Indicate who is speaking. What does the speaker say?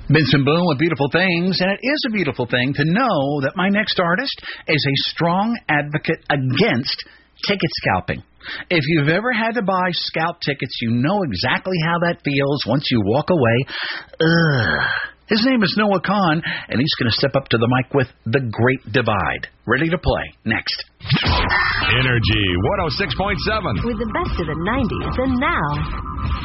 Speaker 1: Vince and Boone with Beautiful Things, and it is a beautiful thing to know that my next artist is a strong advocate against ticket scalping. If you've ever had to buy scalp tickets, you know exactly how that feels once you walk away. His name is Noah Kahan, and he's going to step up to the mic with The Great Divide. Ready to play. Next.
Speaker 2: Energy 106.7.
Speaker 3: With the best of the 90s and now.